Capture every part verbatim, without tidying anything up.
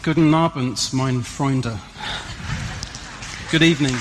Guten Abend, mein Freunde. Good evening.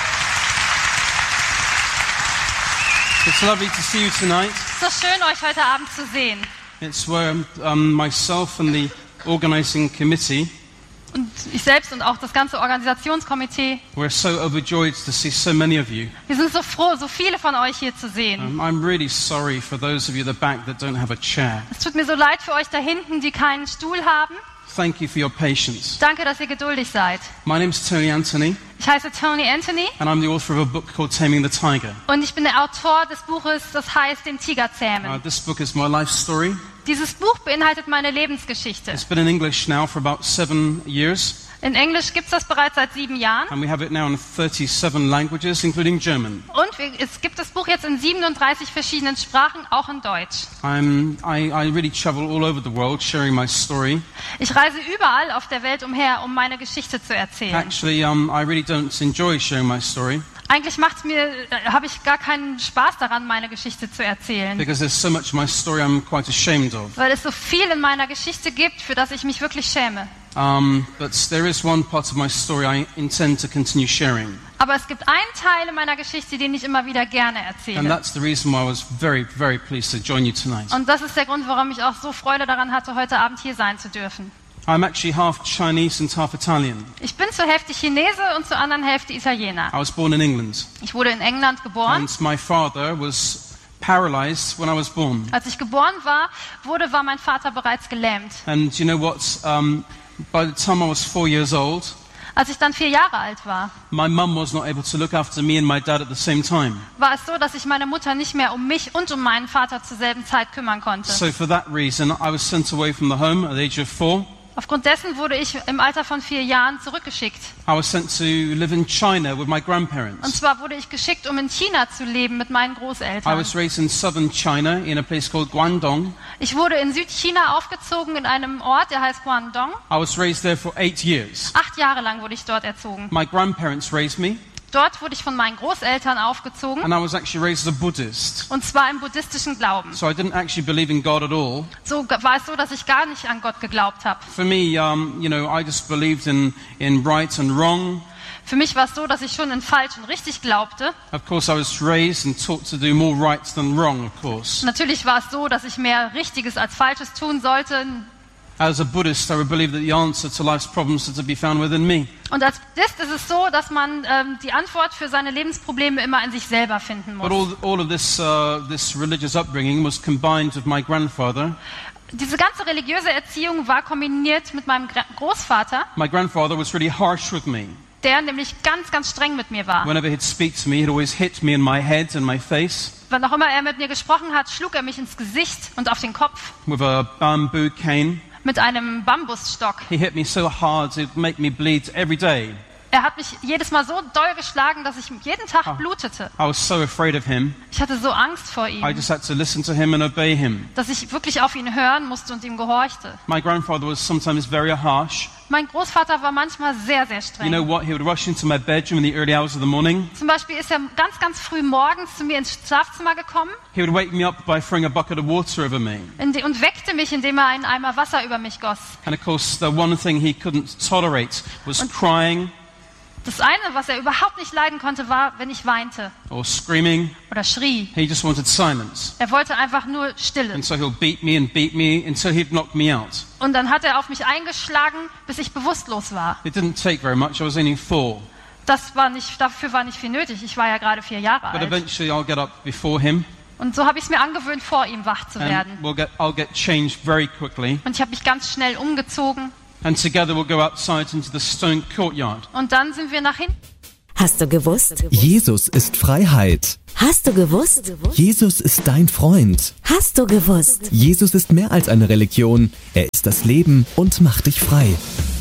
It's lovely to see you tonight. Es ist so schön, euch heute Abend zu sehen. It's where um, myself and the organizing committee Und ich selbst und auch das ganze Organisationskomitee, we're so overjoyed to see so many of you. wir sind so froh, so viele von euch hier zu sehen. Um, I'm really sorry for those of you at the back that don't have a chair. Es tut mir so leid für euch da hinten, die keinen Stuhl haben. Thank you for your patience. Danke, dass ihr geduldig seid. My name's Tony Anthony, Ich heiße Tony Anthony and I'm the author of a book called Taming the Tiger. und ich bin der Autor des Buches, das heißt Den Tiger Uh, zähmen. this book is my life story. Dieses Buch beinhaltet meine Lebensgeschichte. It's been in English now for about seven years, In Englisch gibt es das bereits seit sieben Jahren and we have it now in thirty-seven languages, including German. und wir, es gibt das Buch jetzt in siebenunddreißig verschiedenen Sprachen, auch in Deutsch. I'm, I, I really travel all over the world sharing my story. Ich reise überall auf der Welt umher, um meine Geschichte zu erzählen. Actually, um, I really don't enjoy sharing my story Eigentlich macht's mir, äh, habe ich gar keinen Spaß daran, meine Geschichte zu erzählen, because there's so much of my story I'm quite ashamed of. weil es so viel in meiner Geschichte gibt, für das ich mich wirklich schäme. Um, but there is one part of my story I intend to continue sharing, Aber es gibt einen Teil in meiner Geschichte, den ich immer wieder gerne and erzähle. that's the reason why I was very, very pleased to join you tonight. Und das ist der Grund, warum ich auch so Freude daran hatte, heute Abend hier sein zu dürfen. I'm actually half Chinese and half Italian. Ich bin zur Hälfte Chinese und zur anderen Hälfte Italiener. I was born in England, Ich wurde in England geboren. and my father was paralyzed when I was born. Als ich geboren war, wurde, war mein Vater bereits gelähmt. And you know what? Um, by the time I was four years old, Als ich dann vier Jahre alt war, my mum was not able to look after me and my dad at the same time. war es so, dass sich meine Mutter nicht mehr um mich und um meinen Vater zur selben Zeit kümmern konnte. So for that reason, I was sent away from the home at the age of four. Aufgrund dessen wurde ich im Alter von vier Jahren zurückgeschickt. I was sent to live in China with my Und grandparents. zwar wurde ich geschickt, um in China zu leben mit meinen I Großeltern. was raised in southern China in a place called Guangdong. Ich wurde in Südchina aufgezogen in einem Ort, der heißt Guangdong. I was raised there for eight years. Acht Jahre lang wurde ich dort erzogen. My grandparents raised me, Dort wurde ich von meinen Großeltern aufgezogen, and I was actually raised as a Buddhist. und zwar im buddhistischen Glauben. So I didn't actually believe in God at all. So war es so, dass ich gar nicht an Gott geglaubt habe. For me, um, you know, I just believed in, in right and wrong. Für mich war es so, dass ich schon in falsch und richtig glaubte. Of course, I was raised and taught to do more right than wrong, of course. Natürlich war es so, dass ich mehr Richtiges als Falsches tun sollte. As a Buddhist, I would believe that the answer to life's problems are to be found within me. Und als Buddhist ist es so, dass man ähm, die Antwort für seine Lebensprobleme immer in sich selber finden muss. But all, all of this, uh, this religious upbringing was combined with my grandfather. Diese ganze religiöse Erziehung war kombiniert mit meinem Gra- Großvater, My grandfather was really harsh with me. der nämlich ganz, ganz streng mit mir war. Whenever he'd speak to me, he'd always hit me in my head and my face Wann auch immer er mit mir gesprochen hat, schlug er mich ins Gesicht und auf den Kopf with a bamboo cane. mit einem Bambusstock. He hit me so hard it'd make me bleed every day. Er hat mich jedes Mal so doll geschlagen, dass ich jeden Tag blutete. I was so afraid of him. Ich hatte so Angst vor I ihm, just had to listen to him and obey him. dass ich wirklich auf ihn hören musste und ihm gehorchte. My grandfather was sometimes very harsh. Mein Großvater war manchmal sehr, sehr You streng. know what? He would rush into my bedroom in the early hours of the morning. Zum Beispiel ist er ganz, ganz früh morgens zu mir ins Schlafzimmer gekommen He would wake me up by throwing a bucket of water over me. in die- und weckte mich, indem er einen Eimer Wasser über mich goss. And of course, the one thing he couldn't tolerate was crying Das eine, was er überhaupt nicht leiden konnte, war, wenn ich weinte or screaming. oder schrie. He just wanted silence. Er wollte einfach nur Stille. And so he'll beat me and beat me until he'd knock me out. Und dann hat er auf mich eingeschlagen, bis ich bewusstlos war. It didn't take very much. I was only four. Das war nicht, dafür war nicht viel nötig. Ich war ja gerade vier Jahre But alt. eventually I'll get up before him Und so habe ich es mir angewöhnt, vor ihm wach zu werden. and we'll get, I'll get changed very quickly. Und ich habe mich ganz schnell umgezogen. And together we'll go outside into the stone courtyard. Und dann sind wir nach hinten. Hast du gewusst? Jesus ist Freiheit. Hast du gewusst? Jesus ist dein Freund. Hast du gewusst? Jesus ist mehr als eine Religion. Er ist das Leben und macht dich frei.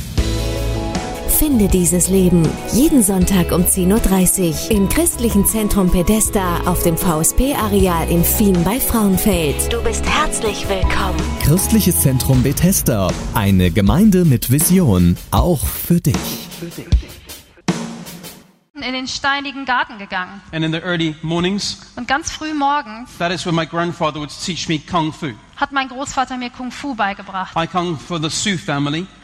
Finde dieses Leben jeden Sonntag um zehn Uhr dreißig im Christlichen Zentrum Pedesta auf dem V S P-Areal in Fien bei Frauenfeld. Du bist herzlich willkommen. Christliches Zentrum Bethesda. Eine Gemeinde mit Vision. Auch für dich. In den steinigen Garten gegangen. And in the early mornings, Und ganz früh morgens that is when my grandfather would teach me Kung Fu. hat mein Großvater mir Kung Fu beigebracht. I come from the Su family.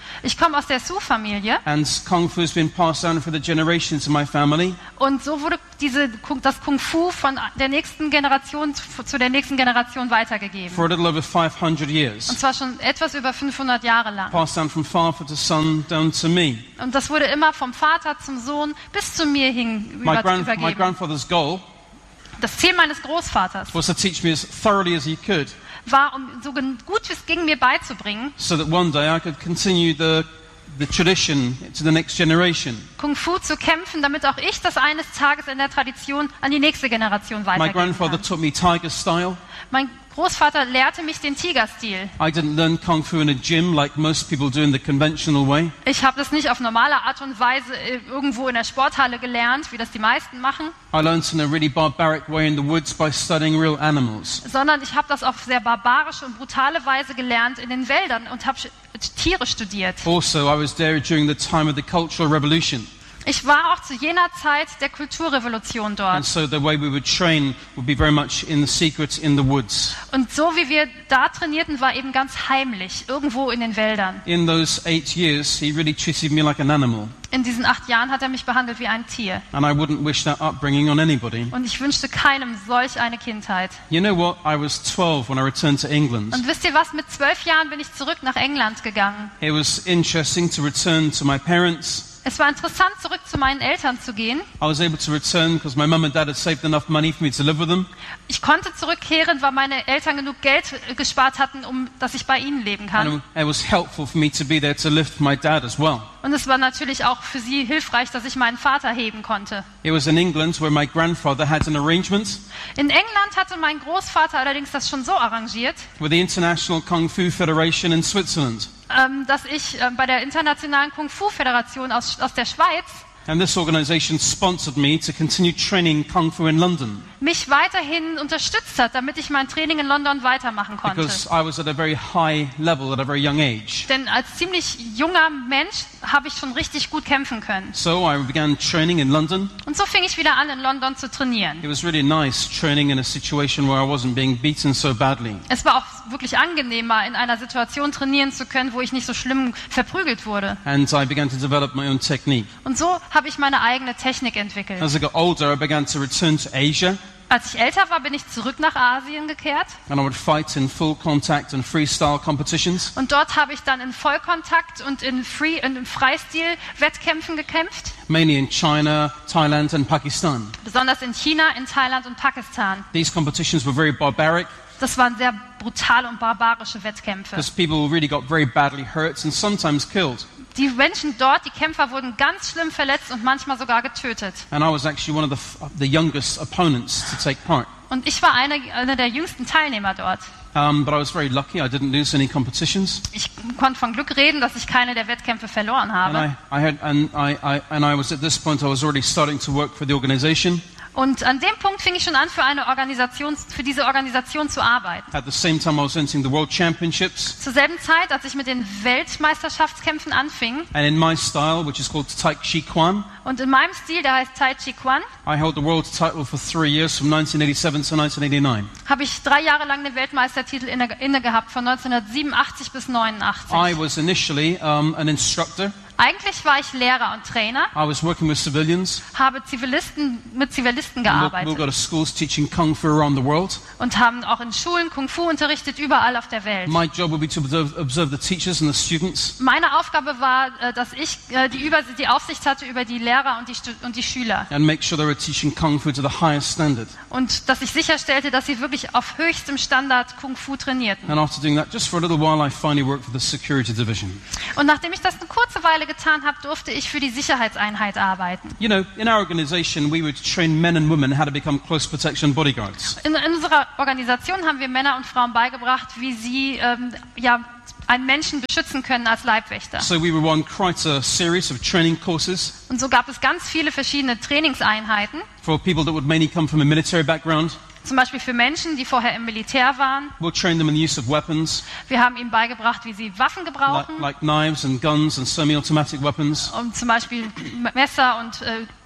Ich komme aus der Su-Familie and Kung Fu has been passed down for the generations in my family. und so wurde diese, das Kung Fu von der nächsten Generation zu, zu der nächsten Generation weitergegeben. For a little over five hundred years. Und zwar schon etwas über fünfhundert Jahre lang. Passed down from father to son down to me. Und das wurde immer vom Vater zum Sohn bis zu mir hin My, über, grand, my übergeben. grandfather's goal Das Ziel meines Großvaters was to teach me as thoroughly as he could, war, um so gen- gut wie es ging mir beizubringen, so that one day I could continue the, the tradition to the next generation. Kung Fu zu kämpfen, damit auch ich das eines Tages in der Tradition an die nächste Generation My weitergeben grandfather kann. taught me Tiger style. Mein Großvater lehrte mich den Tiger-Stil. I didn't learn Kung Fu in a gym like most people do in the conventional way. Ich habe das nicht auf normale Art und Weise äh, irgendwo in der Sporthalle gelernt, wie das die meisten machen, I learned in a really barbaric way in the woods by studying real animals. sondern ich habe das auf sehr barbarische und brutale Weise gelernt in den Wäldern und habe Tiere studiert. Also, I was there during the time of the Cultural Revolution. Ich war auch zu jener Zeit der Kulturrevolution And dort. so the way we would train would be very much in the secret in the woods. Und so wie wir da trainierten, war eben ganz heimlich, irgendwo in den Wäldern. In those eight years, he really treated me like an animal. In diesen acht Jahren hat er mich behandelt wie ein Tier. And I wouldn't wish that upbringing on anybody. Und ich wünschte keinem solch eine Kindheit. You know what? I was twelve when I returned to England. Und wisst ihr was? Mit zwölf Jahren bin ich zurück nach England gegangen. It was interesting to return to my parents. Es war interessant, zurück zu meinen Eltern zu gehen. I was able to return because my mum and dad had saved enough money for me to live with them. Ich konnte zurückkehren, weil meine Eltern genug Geld äh, gespart hatten, um dass ich bei ihnen leben kann. And it was helpful for me to be there to lift my dad as well. Und es war natürlich auch für sie hilfreich, dass ich meinen Vater heben konnte. It was in England where my grandfather had an arrangement In England hatte mein Großvater allerdings das schon so arrangiert, with the International Kung Fu Federation in Switzerland. ähm, dass ich äh, bei der Internationalen Kung Fu Föderation aus, aus der Schweiz And this organization sponsored me to continue training Kung Fu in London mich weiterhin unterstützt hat, damit ich mein Training in London weitermachen konnte. because I was at a very high level at a very young age. Denn als ziemlich junger Mensch habe ich schon richtig gut kämpfen können. So I began training in London. Und so fing ich wieder an, in London zu trainieren. It was really nice training in a situation where I wasn't being beaten so badly. Es war auch wirklich angenehmer, in einer Situation trainieren zu können, wo ich nicht so schlimm verprügelt wurde. And I began to develop my own technique. Und so habe ich meine eigene Technik entwickelt. As I got older, I began to return to Asia, Als ich älter war, bin ich zurück nach Asien gekehrt. and I would fight in full contact and freestyle competitions. Und dort habe ich dann in Vollkontakt und in, Free, und in Freistil-Wettkämpfen gekämpft. Mainly in China, Thailand and Pakistan. Besonders in China, in Thailand und Pakistan. These competitions were very barbaric Das waren sehr brutale und barbarische Wettkämpfe. because people really got very badly hurt and sometimes killed. Die Menschen dort, die Kämpfer, wurden ganz schlimm verletzt und manchmal sogar getötet. And I was actually one of the, f- the youngest opponents to take part. Und ich war einer eine der jüngsten Teilnehmer dort. Um, but I was very lucky. I didn't lose any competitions. Ich konnte von Glück reden, dass ich keine der Wettkämpfe verloren And habe. I, I had, and I, I, and I was at this point, I was already starting to work for the organization. Und an dem Punkt fing ich schon an, für eine Organisation, für diese Organisation zu arbeiten. At the same time, I was entering the World Championships. Zur selben Zeit, als ich mit den Weltmeisterschaftskämpfen anfing And in my style, which is called Tai Chi Quan, und in meinem Stil, der heißt Tai Chi Quan, I held the world title for three years, from nineteen eighty-seven to nineteen eighty-nine. habe ich drei Jahre lang den Weltmeistertitel inne, inne gehabt, von neunzehnhundertsiebenundachtzig bis I neunundachtzig. was initially um, an instructor. Eigentlich war ich Lehrer und Trainer, I was working with civilians. habe Zivilisten, mit Zivilisten We we gearbeitet got to schools teaching Kung Fu around the world. und haben auch in Schulen Kung Fu unterrichtet, überall auf der Welt. My job would be to observe, observe the teachers and the students Meine Aufgabe war, äh, dass ich äh, die, Über die Aufsicht hatte über die Lehrer und die, Stu und die Schüler and make sure they were teaching Kung Fu to the highest standard. und dass ich sicherstellte, dass sie wirklich auf höchstem Standard Kung Fu trainierten. And after doing that, just for a little while, I finally worked for the security division. Und nachdem ich das eine kurze Weile getan habe, durfte ich für die Sicherheitseinheit arbeiten. You know, in our organization, we would train men and women how to become close protection bodyguards. In, in unserer Organisation haben wir Männer und Frauen beigebracht, wie sie ähm, ja, einen Menschen beschützen können als Leibwächter. So we were on quite a series of training courses Und so gab es ganz viele verschiedene Trainingseinheiten, for people that would mainly come from a military background. zum Beispiel für Menschen, die vorher im Militär waren. We'll train them in the use of weapons, Wir haben ihnen beigebracht, wie sie Waffen like, gebrauchen, like knives and guns and semi-automatic weapons. um zum Beispiel Messer und äh,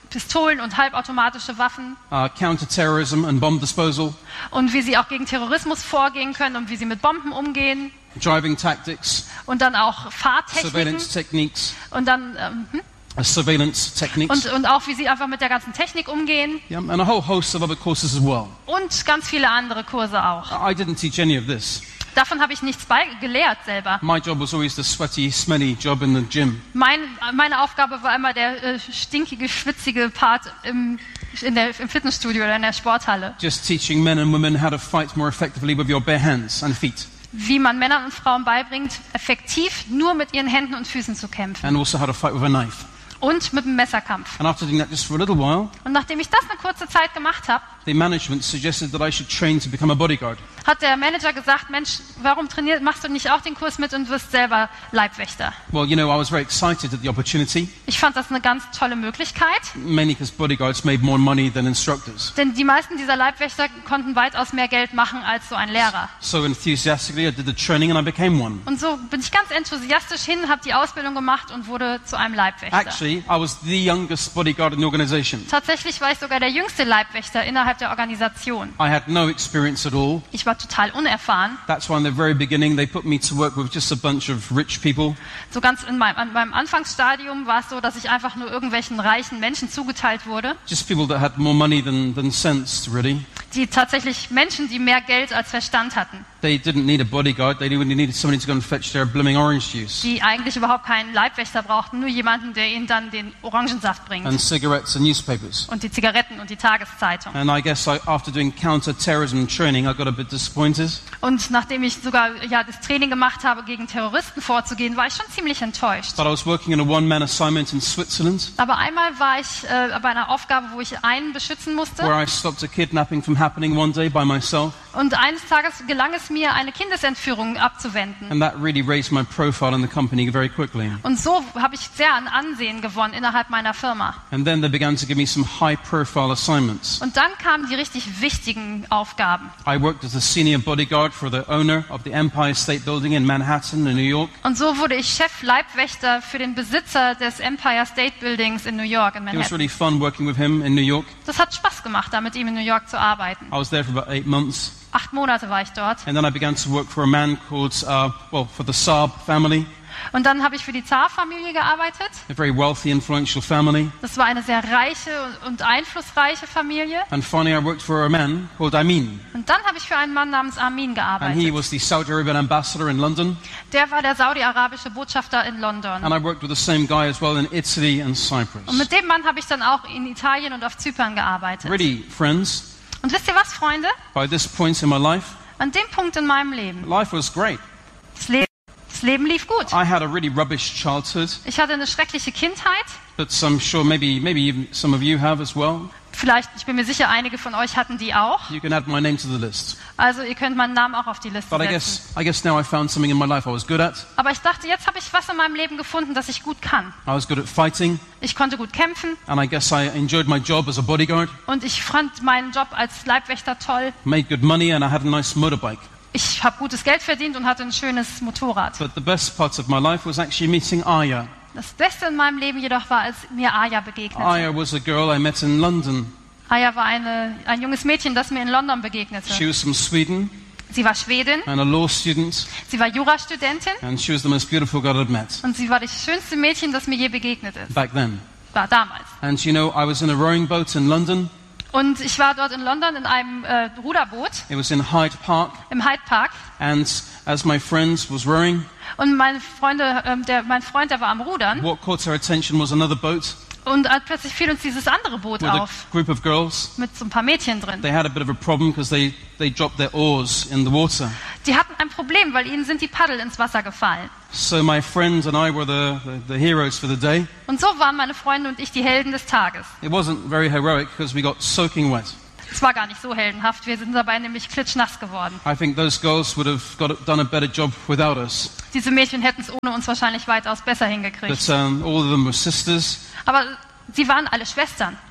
Pistolen und halbautomatische Waffen uh, counter-terrorism and bomb disposal, und wie sie auch gegen Terrorismus vorgehen können und wie sie mit Bomben umgehen driving tactics, und dann auch Fahrtechniken surveillance techniques, und dann ähm, hm? uh, surveillance techniques, und, und auch wie sie einfach mit der ganzen Technik umgehen yeah, and a whole host of other courses as well. und ganz viele andere Kurse auch. I didn't teach any of this. Davon habe ich nichts bei gelehrt selber. My job was always the sweaty, smelly job in the gym. Mein, meine Aufgabe war immer der äh, stinkige, schwitzige Part im, in der, im Fitnessstudio oder in der Sporthalle. Just teaching men and women how to fight more effectively with your bare hands and feet, Wie man Männern und Frauen beibringt, effektiv nur mit ihren Händen und Füßen zu kämpfen. and also how to fight with a knife. Und mit dem Messerkampf. And after doing that just for a little while, Und nachdem ich das eine kurze Zeit gemacht habe, the management suggested that I should train to become a bodyguard. hat der Manager gesagt, Mensch, warum trainierst, machst du nicht auch den Kurs mit und wirst selber Leibwächter? Well, you know, I was very excited at the opportunity, Ich fand das eine ganz tolle Möglichkeit, mainly because bodyguards made more money than instructors. denn die meisten dieser Leibwächter konnten weitaus mehr Geld machen als so ein Lehrer. So enthusiastically, I did the training and I became one. Und so bin ich ganz enthusiastisch hin, habe die Ausbildung gemacht und wurde zu einem Leibwächter. Actually, I was the youngest bodyguard in the organization. Tatsächlich war ich sogar der jüngste Leibwächter innerhalb der Organisation. I had no experience at all. Ich war total unerfahren. That's why in the very beginning they put me to work with just a bunch of rich people. So ganz in meinem, an meinem Anfangsstadium war es so, dass ich einfach nur irgendwelchen reichen Menschen zugeteilt wurde, Just people that had more money than, than sense, really. die tatsächlich Menschen, die mehr Geld als Verstand hatten, They didn't need a bodyguard. They only needed somebody to go and fetch their blooming orange juice die eigentlich überhaupt keinen Leibwächter brauchten, nur jemanden, der ihnen dann den Orangensaft bringt and cigarettes and newspapers. und die Zigaretten und die Tageszeitung. And I guess I, after doing counter-terrorism training, I got a bit disappointed. Und nachdem ich sogar ja, das Training gemacht habe, gegen Terroristen vorzugehen, war ich schon ziemlich enttäuscht. But I was working in a one-man assignment in Switzerland Aber einmal war ich äh, bei einer Aufgabe, wo ich einen beschützen musste. where I stopped a kidnapping from happening one day by myself. Und eines Tages gelang es mir, eine Kindesentführung abzuwenden. And that really raised my profile in the company very quickly. Und so habe ich sehr an Ansehen gewonnen innerhalb meiner Firma. And then they began to give me some high-profile assignments. Und dann kamen die richtig wichtigen Aufgaben. I worked as a senior bodyguard for the owner of the Empire State Building in Manhattan, in New York. Und so wurde ich Chef-Leibwächter für den Besitzer des Empire State Buildings in New York, in It was Manhattan. really fun working with him in New York. Das hat Spaß gemacht, da mit ihm in New York zu arbeiten. I was there for about eight months. Acht Monate war ich dort. And then I began to work for a man called, uh, well, for the Saab family, Und dann habe ich für die Zar-Familie gearbeitet. a very wealthy, influential family. Das war eine sehr reiche und einflussreiche Familie. And finally I worked for a man called Amin. Und dann habe ich für einen Mann namens Armin And he gearbeitet. was the Saudi Arabian ambassador in London. Der war der saudi-arabische Botschafter in London. And I worked with the same guy as well in Italy and Und Cyprus. mit dem Mann habe ich dann auch in Italien und auf Zypern gearbeitet. Really, friends, Und wisst ihr was, Freunde? by this point in my life, An dem Punkt in meinem Leben, life was great. das Leben, das Leben lief gut. I had a really rubbish childhood, Ich hatte eine schreckliche Kindheit. but I'm sure maybe, maybe even some of you have as well. Vielleicht, ich bin mir sicher, einige von euch hatten die auch. You can add my name to the list. Also ihr könnt meinen Namen auch auf die Liste But I setzen. guess, I guess now I found something in my life I was good at. Aber ich dachte, jetzt habe ich was in meinem Leben gefunden, das ich gut kann. I was good at fighting, Ich konnte gut kämpfen and I guess I enjoyed my job as a bodyguard, und ich fand meinen Job als Leibwächter toll. made good money, and I had a nice motorbike. Ich habe gutes Geld verdient und hatte ein schönes Motorrad. But the best part of my life was actually meeting Aya. Das Beste in meinem Leben jedoch war, als mir Aya begegnete. Aya was a girl I met in London. Aya war eine, ein junges Mädchen, das mir in London begegnete. She was from Sweden Sie war Schwedin, and a law student, sie war Jurastudentin and she was the most beautiful girl I'd met und sie war das schönste Mädchen, das mir je begegnet ist. back then. War damals. And you know, I was in a rowing boat in London. Und ich war dort in London in einem äh, Ruderboot It was in Hyde Park, im Hyde Park. and as my friend was rowing, Und meine Freunde, ähm, der, mein Freund, der war am Rudern. what caught our attention was another boat Und äh, plötzlich fiel uns dieses andere Boot with a auf, group of girls. mit so ein paar Mädchen drin. They had a bit of a problem because they, they dropped their oars in the water. Die hatten ein Problem, weil ihnen sind die Paddel ins Wasser gefallen. So my friend and I were the, the, the heroes for the day. Und so waren meine Freunde und ich die Helden des Tages. It wasn't very heroic because we got soaking wet. Es war gar nicht so heldenhaft, wir sind dabei nämlich klitschnass geworden. I think those girls would have got, done a better job without us. Diese Mädchen hätten es ohne uns wahrscheinlich weitaus besser hingekriegt. But um, all of them were sisters. Aber sie waren alle Schwestern.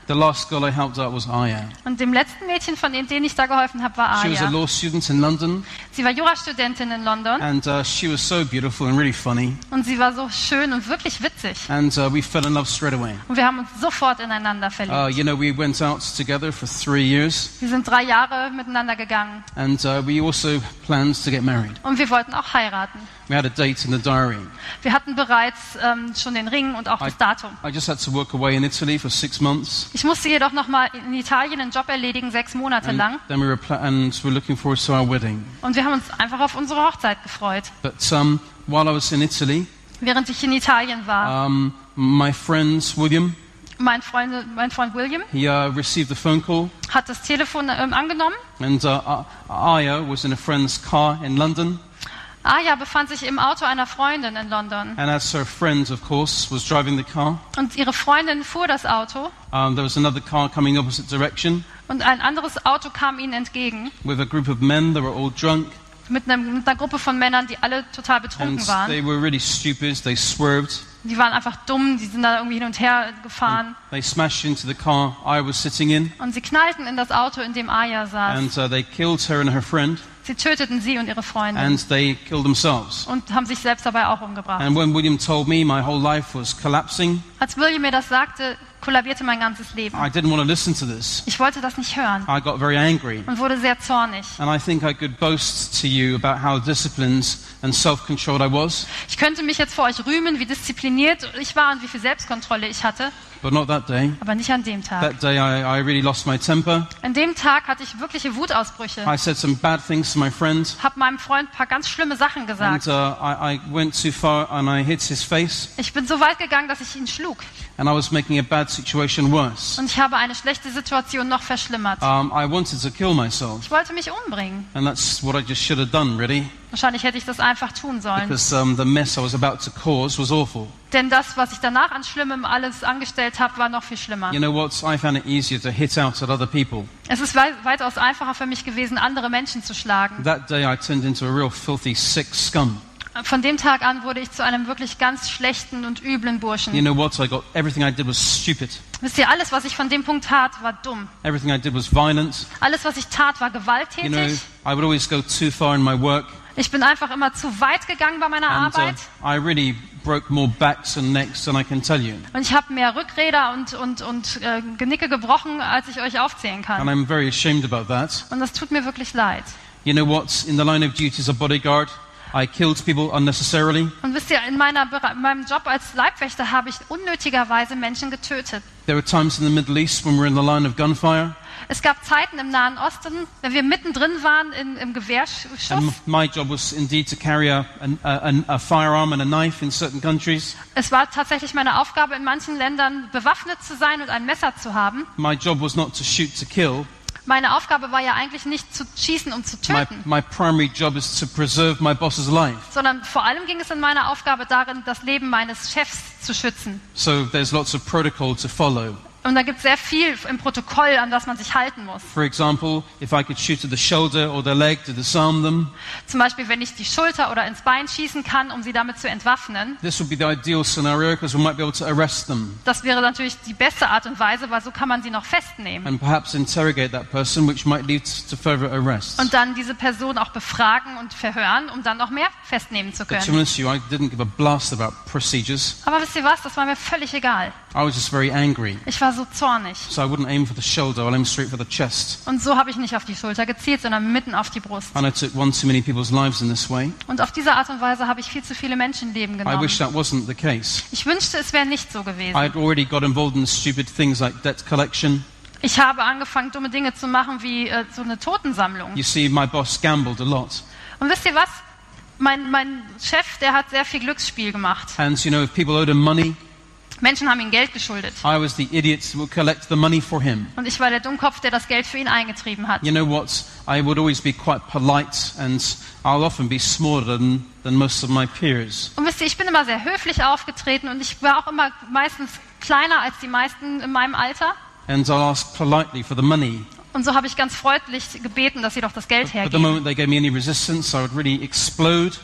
The last girl I helped out was Aya. Und dem letzten Mädchen, von dem, denen ich da geholfen habe, war She was a Aya. law student in London, Sie war Jurastudentin in London and uh, she was so beautiful and really funny. und sie war so schön und wirklich witzig. And uh, we fell in love straight away. Und wir haben uns sofort ineinander verliebt. Uh, you know, we went out together for three years, Wir sind drei Jahre miteinander gegangen and uh, we also planned to get married. und wir wollten auch heiraten. We had a date in the diary. Wir hatten bereits ähm, schon den Ring und auch das Datum. I just had to work away in Italy for six months. Ich musste jedoch noch mal in Italien einen Job erledigen, sechs Monate And lang. then we were pla- and we were looking forward to our wedding. Und wir haben uns einfach auf unsere Hochzeit gefreut. But um, while I was in Italy, Während ich in Italien war, um, my friend William, mein Freund, mein Freund William he uh, received a phone call, hat das Telefon ähm, angenommen. and uh, Aya was in a friend's car in London. Aya befand sich im Auto einer Freundin in London. And as her friend, of course, was driving the car, Und ihre Freundin fuhr das Auto um, there was another car coming opposite direction und ein anderes Auto kam ihnen entgegen with a group of men that were all drunk, mit, einem, mit einer Gruppe von Männern, die alle total and betrunken waren. they were really stupid. They swerved. Die waren einfach dumm, die sind da irgendwie hin und her gefahren. They smashed into the car I was sitting in, Und sie knallten in das Auto, in dem Aya saß. and uh, they killed her and her friend, Sie töteten sie und ihre Freundin and they killed themselves. und haben sich selbst dabei auch umgebracht. And when William told me my whole life was collapsing, Als William mir das sagte, kollabierte mein ganzes Leben. I didn't want to listen to this. Ich wollte das nicht hören I got very angry. und wurde sehr zornig. And I think I could boast to you about how disciplined and self-controlled I was, Ich könnte mich jetzt vor euch rühmen, wie diszipliniert ich war und wie viel Selbstkontrolle ich hatte, but not that day. aber nicht an dem Tag. That day I, I really lost my temper. An dem Tag hatte ich wirkliche Wutausbrüche. I said some bad things to my friend, Hab meinem Freund ein paar ganz schlimme Sachen and gesagt. uh, I, I went too far and I hit his face, Ich bin so weit gegangen, dass ich ihn schlug. and I was making a bad situation worse. Und ich habe eine schlechte Situation noch verschlimmert. Um, I wanted to kill myself, Ich wollte mich umbringen. and that's what I just should have done, really, Wahrscheinlich hätte ich das einfach tun sollen. because um, the mess I was about to cause was awful. Denn das, was ich danach an Schlimmem alles angestellt habe, war noch viel schlimmer. You know what? I found it easier to hit out at other people. Es ist wei- weitaus einfacher für mich gewesen, andere Menschen zu schlagen. That day I turned into a real filthy, sick scum. Von dem Tag an wurde ich zu einem wirklich ganz schlechten und üblen Burschen. You know what? I got everything I did was stupid. Wisst ihr, alles, was ich von dem Punkt tat, war dumm. Everything I did was violent. Alles, was ich tat, war You know, gewalttätig. I would always go too far in my work. Ich bin einfach immer zu weit gegangen bei meiner And uh, Arbeit. I really broke more backs and necks than I can tell you. Und ich habe mehr Rückräder und, und, und äh, Genicke gebrochen, als ich euch aufzählen And kann. I'm very ashamed about that. Und das tut mir wirklich leid. You know what? In the line of duty as a bodyguard, I killed people unnecessarily. Und wisst ihr, in, meiner, Bere- in meinem Job als Leibwächter habe ich unnötigerweise Menschen getötet. There were times in the Middle East when we were in the line of gunfire, Es gab Zeiten im Nahen Osten, wenn wir mittendrin waren in, im Gewehrschuss. and my job was indeed to carry a, a, a, a firearm and a knife in certain countries. Es war tatsächlich meine Aufgabe, in manchen Ländern bewaffnet zu sein und ein Messer zu haben. My job was not to shoot to kill. Meine Aufgabe war ja eigentlich nicht zu schießen, um zu My, töten, my primary job is to preserve my boss's life. sondern vor allem ging es in meiner Aufgabe darin, das Leben meines Chefs zu schützen. So there's lots of protocol to follow. Und da gibt es sehr viel im Protokoll, an das man sich halten muss. For example, if I could shoot at the shoulder or the leg to disarm them, Zum Beispiel, wenn ich die Schulter oder ins Bein schießen kann, um sie damit zu entwaffnen. this would be the ideal scenario because we might be able to arrest them Das wäre natürlich die beste Art und Weise, weil so kann man sie noch festnehmen. and perhaps interrogate that person, which might lead to further arrests. Und dann diese Person auch befragen und verhören, um dann noch mehr festnehmen zu But to be können. honest with you, I didn't give a blast about procedures. Aber wisst ihr was, das war mir völlig egal. I was just very angry. Ich war so zornig. So I wouldn't aim for the shoulder, I'll aim straight for the chest. Und so habe ich nicht auf die Schulter gezielt, sondern mitten auf die Brust. And I took one too many people's lives in this way. Und auf diese Art und Weise habe ich viel zu viele Menschenleben I genommen. wish that wasn't the case. Ich wünschte, es wäre nicht so gewesen. I'd already got involved in stupid things like debt collection. Ich habe angefangen, dumme Dinge zu machen, wie äh, so eine Totensammlung. You see, my boss gambled a lot. Und wisst ihr was? Mein, mein Chef, der hat sehr viel Glücksspiel gemacht. And, you know, if people owed him money, Menschen haben ihm Geld geschuldet. I was the idiot who would collect the money for him. Und ich war der Dummkopf, der das Geld für ihn eingetrieben hat. You know what? I would always be quite polite, and I'll often be smaller than, than most of my peers. Und wisst ihr, ich bin immer sehr höflich aufgetreten und ich war auch immer meistens kleiner als die meisten in meinem Alter. And I'll ask politely for the money. Und so habe ich ganz freundlich gebeten, dass sie doch das Geld But the hergeben. moment they gave me any resistance, I would really explode.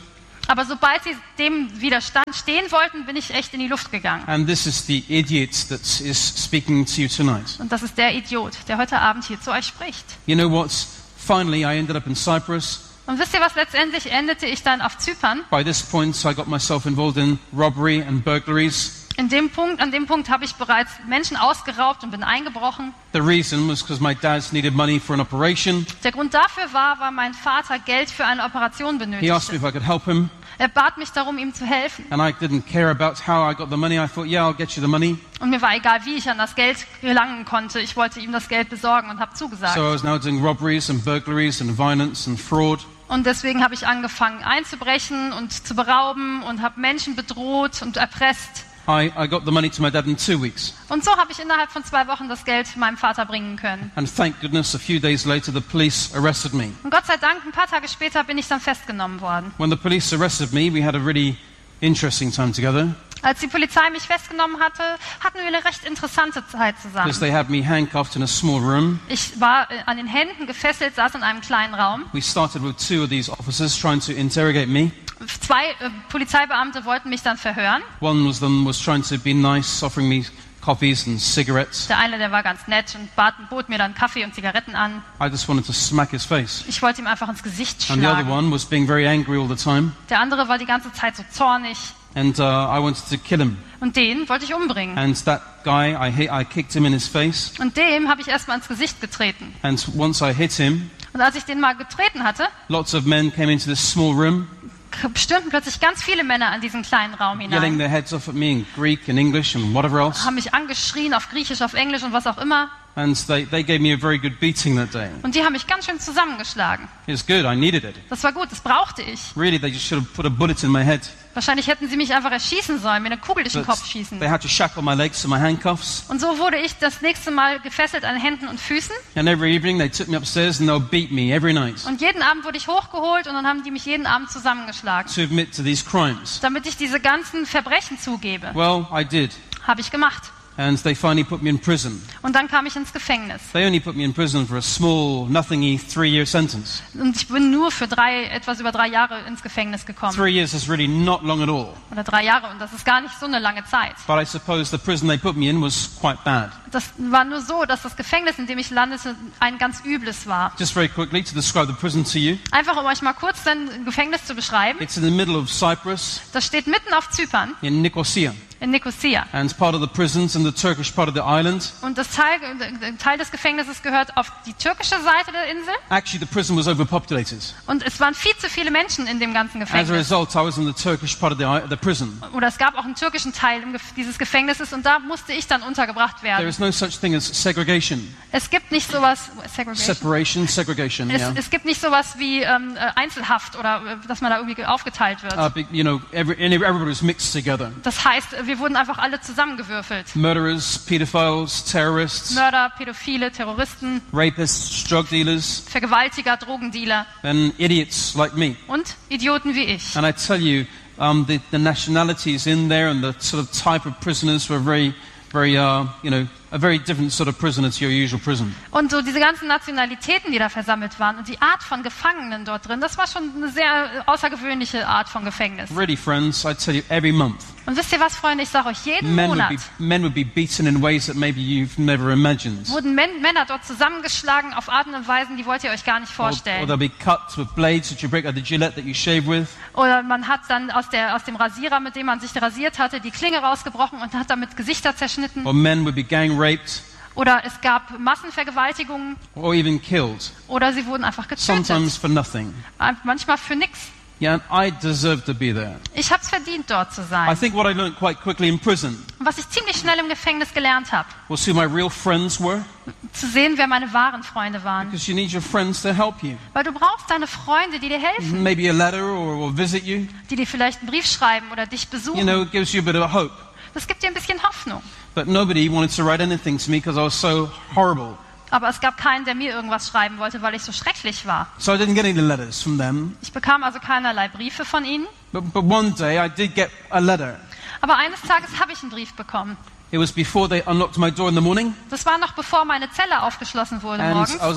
Aber sobald sie dem Widerstand stehen wollten, bin ich echt in die Luft gegangen. And this is the idiot that is speaking to you tonight. Und das ist der Idiot, der heute Abend hier zu euch spricht. You know what? Finally, I ended up in Cyprus. Und wisst ihr was, letztendlich endete ich dann auf Zypern. By this point, I got myself involved in robbery and burglaries. In dem Punkt, an dem Punkt habe ich bereits Menschen ausgeraubt und bin eingebrochen. The reason was because my dad needed money for an operation. Der Grund dafür war, weil mein Vater Geld für eine Operation He asked me benötigte. if I could help him, Er bat mich darum, ihm zu helfen. and I didn't care about how I got the money. I thought, yeah, I'll get you the money. Und mir war egal, wie ich an das Geld gelangen konnte. Ich wollte ihm das Geld besorgen und habe zugesagt. So I was now doing robberies and burglaries and violence and fraud. Und deswegen habe ich angefangen einzubrechen und zu berauben und habe Menschen bedroht und erpresst. I, I got the money to my dad in two weeks. Und so habe ich innerhalb von zwei Wochen das Geld meinem Vater bringen können. And thank goodness, a few days later, the police arrested me. Und Gott sei Dank, ein paar Tage später bin ich dann festgenommen worden. When the police arrested me, we had a really interesting time together, Als die Polizei mich festgenommen hatte, hatten wir eine recht interessante Zeit zusammen. because they had me handcuffed in a small room. Ich war äh, an den Händen gefesselt, saß in einem kleinen Raum. We started with two of these officers trying to interrogate me. Zwei äh, Polizeibeamte wollten mich dann verhören. One was them was trying to be nice, offering me coffees and cigarettes. Der eine, der war ganz nett und bat, bot mir dann Kaffee und Zigaretten an. I just wanted to smack his face. Ich wollte ihm einfach ins Gesicht And the other schlagen. one was being very angry all the time, Der andere war die ganze Zeit so zornig. and uh, I wanted to kill him. Und den wollte ich umbringen. And that guy, I hit, I kicked him in his face. Und dem habe ich erstmal ins Gesicht getreten. And once I hit him, Und als ich den mal getreten hatte, lots of men came into this small room, stürmten plötzlich ganz viele Männer an diesen kleinen Raum yelling hinein. their heads off at me in Greek and English and whatever else. Haben mich angeschrien auf Griechisch, auf Englisch und was auch immer. And they, they gave me a very good beating that day. Und die haben mich ganz schön zusammengeschlagen. It was good, I needed it. Das war gut, das brauchte ich. Really, they just should have put a bullet in my head. Wahrscheinlich hätten sie mich einfach erschießen sollen, mir eine Kugel durch den But Kopf schießen. they had to shackle my legs to my handcuffs. Und so wurde ich das nächste Mal gefesselt an Händen und Füßen. And every evening they took me upstairs and they'll beat me every night Und jeden Abend wurde ich hochgeholt und dann haben die mich jeden Abend zusammengeschlagen. to admit to these crimes. Damit ich diese ganzen Verbrechen zugebe. Well, I did. Habe ich gemacht. And they finally put me in prison. Und dann kam ich ins Gefängnis. They only put me in prison for a small, nothingy three-year sentence. Und ich bin nur für drei, etwas über drei Jahre ins Gefängnis gekommen. Three years is really not long at all. Oder drei Jahre. Und das ist gar nicht so eine lange Zeit. But I suppose the prison they put me in was quite bad. Das war nur so, dass das Gefängnis, in dem ich landete, ein ganz übles war. Just very quickly to describe the prison to you. Einfach um euch mal kurz ein Gefängnis zu beschreiben. It's in the middle of Cyprus, Das steht mitten auf Zypern, in Nicosia. in Nikosia. And part of the prisons in the Turkish part of the island. Und das Teil, der Teil des Gefängnisses gehört auf die türkische Seite der Insel. Actually, the prison was overpopulated. Und es waren viel zu viele Menschen in dem ganzen As a Gefängnis. result, I was in the Turkish part of the, i- the prison. Oder es gab auch einen türkischen Teil im Gef- dieses Gefängnisses und da musste ich dann untergebracht There werden. is no such thing as segregation. Es gibt nicht sowas, Segregation. Separation, segregation, Es, yeah. es gibt nicht sowas wie ähm, äh, Einzelhaft oder äh, dass man da irgendwie aufgeteilt wird. Uh, be- you know, every, everybody was mixed together. Das heißt, äh, wir wurden einfach alle zusammengewürfelt. Murderers, pedophiles, terrorists, Mörder, Pädophile, Terroristen, rapists, drug dealers, Vergewaltiger, Drogendealer and idiots like me. und Idioten wie ich. And I tell you, um, the, the nationalities in there and the sort of type of prisoners were very, very, uh, you know, a very different sort of prisoner to your usual prison. Und so diese ganzen Nationalitäten, die da versammelt waren und die Art von Gefangenen dort drin, das war schon eine sehr äh, außergewöhnliche Art von Gefängnis. Really, friends, I tell you, every month, Und wisst ihr was, Freunde, ich sage euch, jeden men would, Monat be, men would be beaten in ways that maybe you've never imagined. wurden Men Männer dort zusammengeschlagen auf Arten und Weisen, die wollt ihr euch gar nicht Or, or vorstellen. they'll be cut with blades that you break, like the Gillette that you shave with. Oder man hat dann aus, der, aus dem Rasierer, mit dem man sich rasiert hatte, die Klinge rausgebrochen und hat damit Gesichter zerschnitten. Or men would be gang raped Oder es gab Massenvergewaltigungen or even killed, oder sie wurden einfach getötet. sometimes for nothing. Manchmal für nichts. Yeah, and I deserve to be there. Ich habe es verdient, dort zu I sein. think what I learned quite quickly in prison Und was ich ziemlich schnell im Gefängnis gelernt habe, was who my real friends were, zu sehen, wer meine wahren Freunde waren. because you need your friends to help you. Weil du brauchst deine Freunde, die dir helfen, Maybe a letter or, or visit you. die dir vielleicht einen Brief schreiben oder dich You besuchen. know, it gives you a bit of hope. Das gibt dir ein bisschen Hoffnung. But nobody wanted to write anything to me because I was so horrible. Aber es gab keinen, der mir irgendwas schreiben wollte, weil ich so schrecklich war. So I didn't get any letters from them. Ich bekam also keinerlei Briefe von ihnen. But, but one day I did get a letter. Aber eines Tages habe ich einen Brief bekommen. It was before they unlocked my door in the morning. Das war noch bevor meine Zelle aufgeschlossen wurde And morgens. I was, I was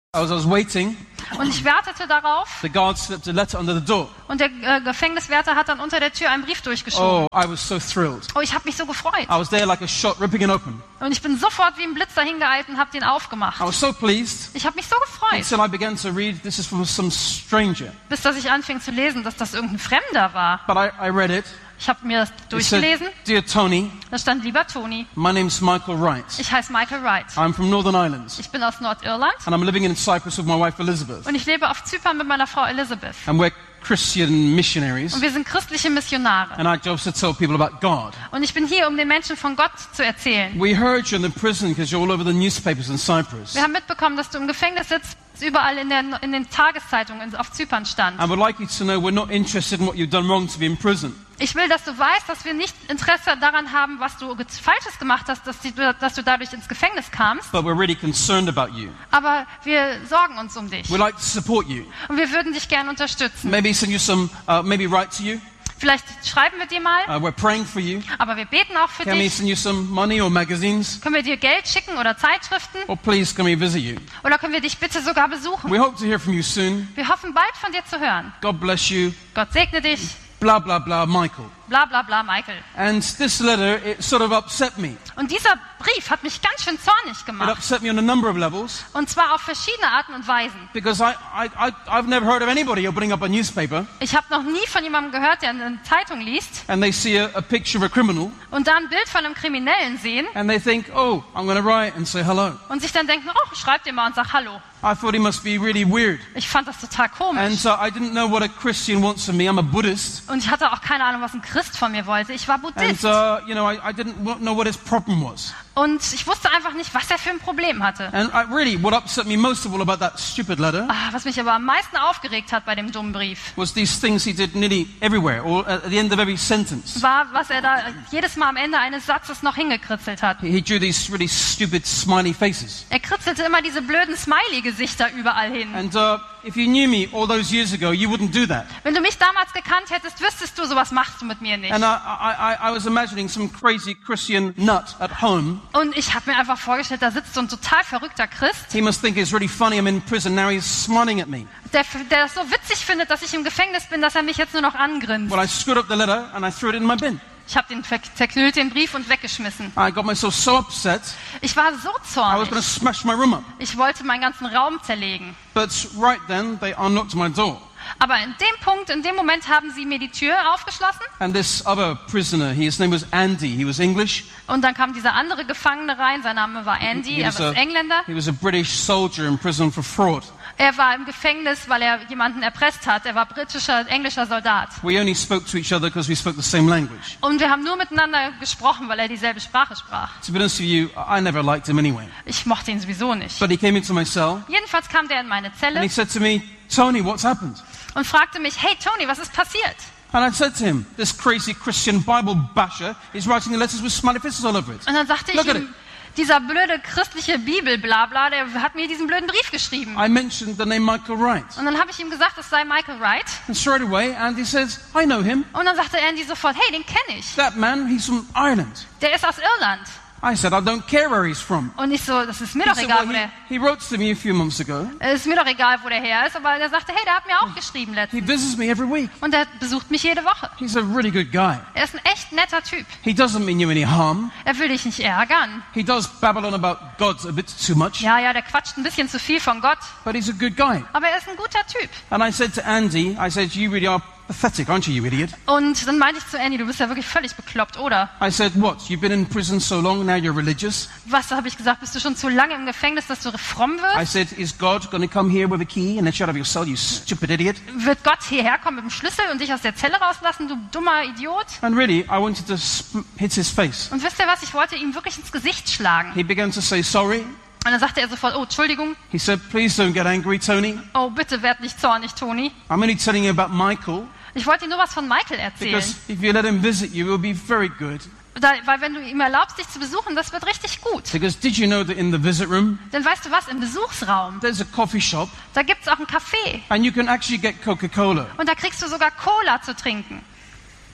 As I was waiting, Und ich wartete darauf the guard slipped a letter under the door. und der äh, Gefängniswärter hat dann unter der Tür einen Brief durchgeschoben. Oh, I was so thrilled. Oh, ich habe mich so gefreut. I was there like a shot, ripping it open. Und ich bin sofort wie ein Blitz dahin geeilt und habe den aufgemacht. I was so pleased Ich habe mich so gefreut, until I began to read. This is from some stranger. bis dass ich anfing zu lesen, dass das irgendein Fremder war. But I, I read it. Ich habe mir das It said, durchgelesen. Dear Tony, Da stand: Lieber Toni, my name's Michael Wright. ich heiße Michael Wright. I'm from Northern Ireland, Ich bin aus Nordirland and I'm living in Cyprus with my wife Elizabeth. und ich lebe auf Zypern mit meiner Frau Elizabeth. And we're Christian missionaries, Und wir sind christliche Missionare. and our job is to tell people about God. Und ich bin hier, um den Menschen von Gott zu erzählen. We heard you're in the prison because you're all over the newspapers in Cyprus. Wir haben mitbekommen, dass du im Gefängnis sitzt, überall in, der, in den Tageszeitungen auf Zypern stand. I would like you to know we're not interested in what you've done wrong to be in prison. Ich will, dass du weißt, dass wir nicht Interesse daran haben, was du Falsches gemacht hast, dass, die, dass du dadurch ins Gefängnis kamst. But we're really concerned about you. Aber wir sorgen uns um dich. We'd like to support you. Und wir würden dich gern unterstützen. Maybe send you some, uh, maybe write to you. Vielleicht schreiben wir dir mal, Uh, we're praying for you. aber wir beten auch für Can we dich. send you some money or magazines? Können wir dir Geld schicken oder Zeitschriften? Or please, can we visit you? Oder können wir dich bitte sogar besuchen? We hope to hear from you soon. Wir hoffen bald von dir zu hören. God bless you. Gott segne dich. Blah, blah, blah, Michael. Bla bla bla, Michael. And this letter, it sort of upset me. Und dieser Brief hat mich ganz schön zornig It gemacht. upset me on a number of levels. Und zwar auf verschiedene Arten und Weisen. Because I, I, I, I've never heard of anybody opening up a newspaper Ich habe noch nie von jemandem gehört, der eine Zeitung liest and they see a, a picture of a criminal und da ein Bild von einem Kriminellen sehen and they think, oh, I'm going to write and say hello. und sich dann denken, oh, schreib dir mal und sag Hallo. I thought he must be really weird. Ich fand das total And komisch. uh, I didn't know what a Christian wants from me. I'm a Buddhist. Und ich hatte auch keine Ahnung, was ein Christ von mir wollte. Ich war And, Buddhist. uh, you know, I, I didn't w- know what his problem was. Und ich wusste einfach nicht, was er für ein Problem hatte. And I, really, what upset me most of all about that stupid letter Ah, was mich aber am meisten aufgeregt hat bei dem dummen Brief, was these things he did nearly everywhere, or at the end of every sentence. war, was er da jedes Mal am Ende eines Satzes noch hingekritzelt hat. He, he drew these really stupid smiley faces. Er kritzelte immer diese blöden Smiley-Gesichter überall hin. And uh, if you knew me all those years ago, you wouldn't do that. Wenn du mich damals gekannt hättest, wüsstest du, sowas machst du mit mir nicht. And I, I, I, I was imagining some crazy Christian nut at home. Und ich habe mir einfach vorgestellt, da sitzt so ein total verrückter Christ, He must think it's really funny I'm in prison. Now he's smiling at me. der, der das so witzig findet, dass ich im Gefängnis bin, dass er mich jetzt nur noch angrinst. Well, I screwed up the letter and I threw it in my bin. Ich habe den ver- zerknüllt, den Brief, und weggeschmissen. I got myself so upset, Ich war so I was zornig. going to smash my room up. Ich wollte meinen ganzen Raum zerlegen. But right then, they unlocked my door. Aber in dem Punkt, in dem Moment haben sie mir die Tür aufgeschlossen. And this other prisoner, his name was Andy. He was English. Und dann kam dieser andere Gefangene rein. Sein Name war Andy, He er was war a, Engländer. he was a British soldier in prison for fraud. Er war im Gefängnis, weil er jemanden erpresst hat. Er war britischer, englischer Soldat. We only spoke to each other because we spoke the same language. Und wir haben nur miteinander gesprochen, weil er dieselbe Sprache sprach. To be honest with you, I never liked him anyway. Ich mochte ihn sowieso nicht. But he came into my cell Jedenfalls kam der in meine and he Zelle said to me, Tony, what's happened? und fragte mich, hey Tony, was ist passiert? And I said to him, this crazy Christian Bible basher is writing the letters with smiley faces all over it. Und dann sagte ich Look at ihm, dieser blöde christliche Bibel-Blabla, der hat mir diesen blöden Brief geschrieben. I mentioned the name Michael Wright. Und dann habe ich ihm gesagt, das sei Michael Wright. And straight away, Andy says, I know him. Und dann sagte Andy sofort, hey, den kenne ich. That man, he's from Ireland. Der ist aus Irland. I said, I don't care where he's from. Und ich so, das ist mir He doch said, egal, well, wo der, he, he wrote to me a few months ago. es ist mir doch egal, wo der her ist. Aber er sagte, hey, der hat mir auch geschrieben He letztens. visits me every week. Und der besucht mich jede Woche. He's a really good guy. Er ist ein echt netter Typ. He doesn't mean you any harm. Er will dich nicht ärgern. He does babble on about God a bit too much, Ja, ja, der quatscht ein bisschen zu viel von Gott. but he's a good guy. Aber er ist ein guter Typ. And I said to Andy, I said, you really are pathetic, aren't you, you idiot? Und dann meinte ich zu Andy, du bist ja wirklich völlig bekloppt, oder? I said, what, you've been in prison so long, now you're religious? Was, habe ich gesagt, bist du schon zu lange im Gefängnis, dass du fromm I wirst? said, is God going to come here with a key and let you out of your cell, you stupid idiot? Wird Gott hierher kommen mit dem Schlüssel und dich aus der Zelle rauslassen, du dummer Idiot? And really, I wanted to sp- hit his face. Und wisst ihr was, ich wollte ihm wirklich ins Gesicht schlagen. He began to say sorry. Und dann sagte er sofort, oh, Entschuldigung, He said, please don't get angry, Tony. oh, bitte werd nicht zornig, Toni. I'm only telling you about Michael, Ich wollte ihm nur was von Michael erzählen. because if you let him visit you, it will be very good. Da, weil wenn du ihm erlaubst, dich zu besuchen, das wird richtig gut. Because did you know that in the visit room, Denn weißt du was, im Besuchsraum, there's a coffee shop, da gibt's auch ein Café. and you can actually get Coca-Cola. Und da kriegst du sogar Cola zu trinken.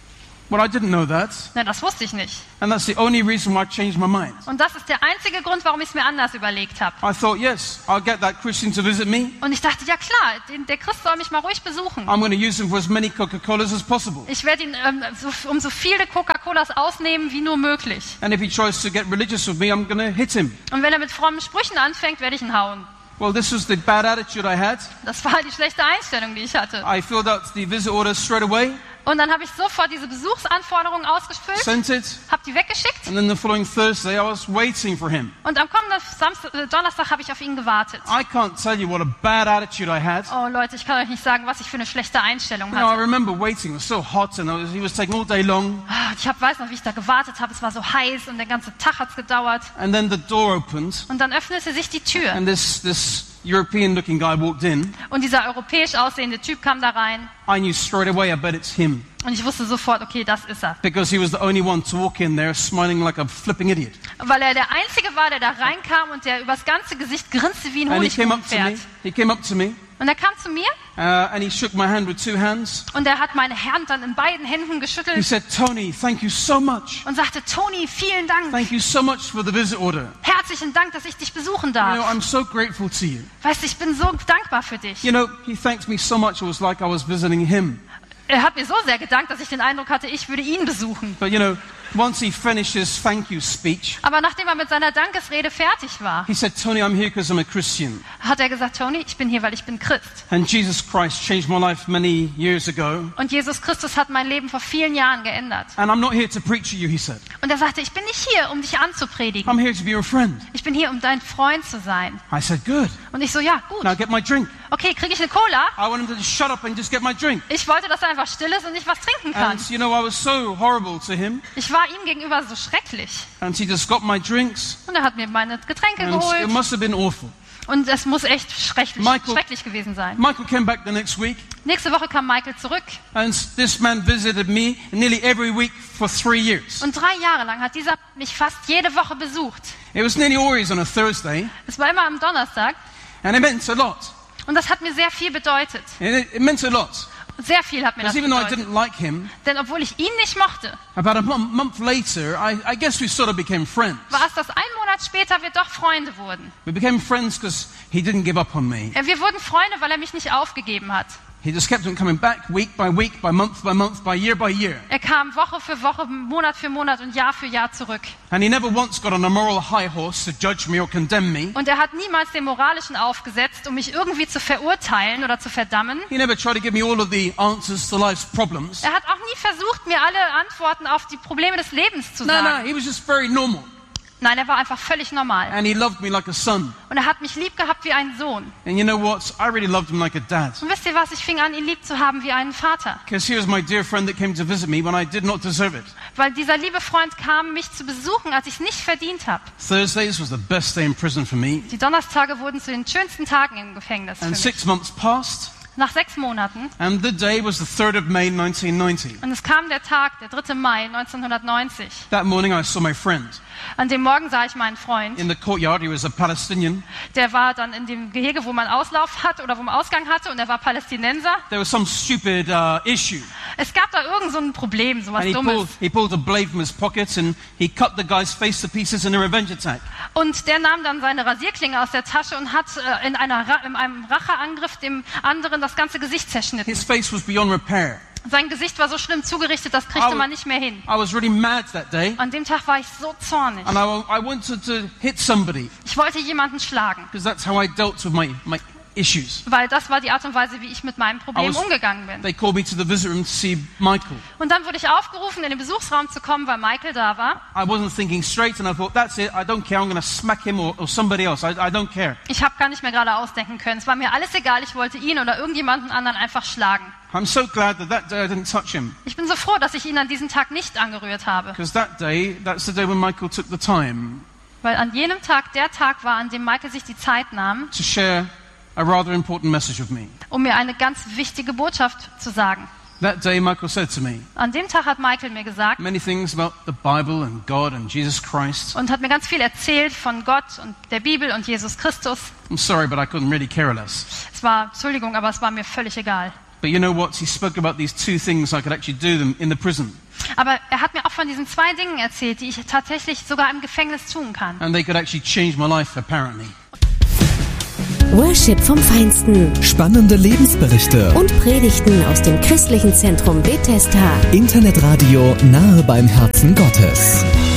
Well, I didn't know that. Na, das wusste ich nicht. And that's the only reason why I changed my mind. Und das ist der einzige Grund, warum ich es mir anders überlegt habe. I thought, yes, I'll get that Christian to visit me. Und ich dachte, ja klar, den, der Christ soll mich mal ruhig besuchen. I'm going to use him for as many Coca-Colas as possible. Ich werde ihn ähm, so, um so viele Coca-Colas ausnehmen wie nur möglich. And if he tries to get religious with me, I'm going to hit him. Und wenn er mit frommen Sprüchen anfängt, werde ich ihn hauen. Well, this was the bad attitude I had. Das war die schlechte Einstellung, die ich hatte. I filled out the visit order straight away, Und dann habe ich sofort diese Besuchsanforderungen ausgefüllt, sent it, habe die weggeschickt and then the following Thursday I was waiting for him. und am kommenden Samstag, äh, Donnerstag habe ich auf ihn gewartet. I can't tell you what a bad attitude I had. Oh Leute, ich kann euch nicht sagen, was ich für eine schlechte Einstellung You know, I hatte. remember waiting. It was so hot, and I was, he was taking all day long. Ah, Ich hab, weiß noch, wie ich da gewartet habe. Es war so heiß und der ganze Tag hat's gedauert. And then the door opened, Und dann öffnete sich die Tür and this this European-looking guy walked in. und dieser europäisch aussehende Typ kam da rein. I knew straight away, I bet it's him, Und ich wusste sofort, okay, das ist er. because he was the only one to walk in there smiling like a flipping idiot. Weil er der Einzige war, der da reinkam und der übers ganze Gesicht grinste wie ein And he came up to me. Honigkuchenpferd. He came up to me, Und er kam zu mir uh, and he shook my hand with two hands. und er hat meine Hand dann in beiden Händen He geschüttelt said, "Tony, thank you so much. und sagte, Toni, vielen Dank. Thank you so much for the visit order. Herzlichen Dank, dass ich dich besuchen You know, darf. I'm so grateful to you." Weißt du, ich bin so dankbar für dich. You know, he thanked me so much. It was like I was visiting him. Er hat mir so sehr gedankt, dass ich den Eindruck hatte, ich würde ihn besuchen. But you know, once he finished his thank you speech, Aber nachdem er mit seiner Dankesrede fertig war, he said, "Tony, I'm here because I'm a Christian. hat er gesagt, Toni, ich bin hier, weil ich bin Christ. And Jesus Christ changed my life many years ago. Und Jesus Christus hat mein Leben vor vielen Jahren geändert. And I'm not here to preach to you," he said. Und er sagte, ich bin nicht hier, um dich anzupredigen. "I'm here to be your friend." Ich bin hier, um dein Freund zu sein. I said, "Good. Und ich so, ja, gut. Now get my drink." Okay, kriege ich eine Cola? I want him to just shut up and just get my drink. Ich wollte, dass er einfach still ist und ich was trinken kann. And you know, I was so horrible to him. Ich war ihm gegenüber so schrecklich. And he just got my drinks. Und er hat mir meine Getränke And it geholt. must have been awful. Und es muss echt schrecklich, Michael- schrecklich gewesen sein. Michael came back the next week. Nächste Woche kam Michael zurück. And this man visited me nearly every week for three years. Und drei Jahre lang hat dieser mich fast jede Woche besucht. It was nearly always on a Thursday. Es war immer am Donnerstag. And it meant a lot. Und das hat mir sehr viel bedeutet. It, it meant a lot. Sehr viel hat mir das Because even though I bedeutet. didn't like him, Denn obwohl ich ihn nicht mochte, about a mon- month later, I, I guess we sort of became friends. war es, dass ein Monat später wir doch Freunde wurden. We became friends because he didn't give up on me. Ja, wir wurden Freunde, weil er mich nicht aufgegeben hat. He just kept on coming back week by week, by month by month, by year by year. Er kam Woche für Woche, Monat für Monat und Jahr für Jahr zurück. And he never once got on a moral high horse to judge me or condemn me. Und er hat niemals den Moralischen aufgesetzt, um mich irgendwie zu verurteilen oder zu verdammen. He never tried to give me all of the answers to life's problems. Er hat auch nie versucht, mir alle Antworten auf die Probleme des Lebens zu No, no, sagen. he was just very normal. Nein, er war einfach völlig normal. And he loved me like a son. Und er hat mich lieb gehabt wie einen Sohn. And you know what? I really loved him like a dad. Und wisst ihr was? Ich fing an, ihn lieb zu haben wie einen Vater. Because he was my dear friend that came to visit me when I did not deserve it. Weil dieser liebe Freund kam, mich zu besuchen, als ich es nicht verdient habe. Thursdays was the best day in prison for me. Die Donnerstage wurden zu den schönsten Tagen im Gefängnis für And mich. six months passed. Nach sechs Monaten. And the day was the third of May nineteen ninety. Und es kam der Tag, der dritte Mai neunzehnhundertneunzig. That morning I saw my friend. An dem Morgen sah ich meinen Freund. In the courtyard, he was a Palestinian. Der war dann in dem Gehege, wo man Auslauf hat oder wo man Ausgang hatte, und er war Palästinenser. There was some stupid uh, issue. Es gab da irgend so ein Problem, so was And he Dummes. pulled, he pulled a blade from his pocket and he cut the guy's face to pieces in a revenge attack. Und der nahm dann seine Rasierklinge aus der Tasche und hat äh, in, einer Ra in einem Racheangriff dem anderen das ganze Gesicht zerschnitten. His face was beyond repair. Sein Gesicht war so schlimm zugerichtet, das I kriegte w- man nicht mehr hin. I was really mad that day. An dem Tag war ich so zornig. And I, I wanted to hit somebody Ich wollte jemanden schlagen, because that's how I dealt with my, my issues. weil das war die Art und Weise, wie ich mit meinem I Problem was- umgegangen bin. They called me to the visitor room to see Michael. Und dann wurde ich aufgerufen, in den Besuchsraum zu kommen, weil Michael da war. I wasn't thinking straight and I thought, that's it, I don't care, I'm going to smack him or, or somebody else. I, I don't care. Ich habe gar nicht mehr gerade ausdenken können. Es war mir alles egal, ich wollte ihn oder irgendjemanden anderen einfach schlagen. I'm so glad that that day I didn't touch him. Ich bin so froh, dass ich ihn an diesem Tag nicht angerührt habe. Because that day, that's the day when Michael took the time Weil an jenem Tag der Tag war, an dem Michael sich die Zeit nahm, to share a rather important message with me. um mir eine ganz wichtige Botschaft zu sagen. That day, Michael said to me An dem Tag hat Michael mir gesagt many things about the Bible and God and Jesus Christ. und hat mir ganz viel erzählt von Gott und der Bibel und Jesus Christus. I'm sorry, but I couldn't really care less. Es war, Entschuldigung, aber es war mir völlig egal. But you know what? He spoke about these two things I could actually do them in the prison. Aber er hat mir auch von diesen zwei Dingen erzählt, die ich tatsächlich sogar im Gefängnis tun kann. And they could actually change my life, apparently. Worship vom Feinsten. Spannende Lebensberichte. Und Predigten aus dem christlichen Zentrum Bethesda. Internetradio nahe beim Herzen Gottes.